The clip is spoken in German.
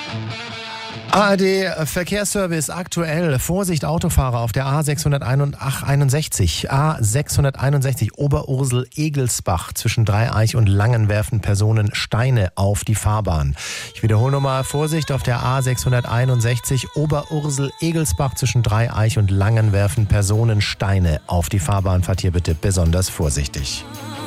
ARD Verkehrsservice aktuell. Vorsicht Autofahrer auf der A661. A661 Oberursel-Egelsbach zwischen Dreieich und Langen werfen Personen Steine auf die Fahrbahn. Ich wiederhole nochmal. Vorsicht auf der A661 Oberursel-Egelsbach zwischen Dreieich und Langen werfen Personen Steine auf die Fahrbahn. Fahrt hier bitte besonders vorsichtig.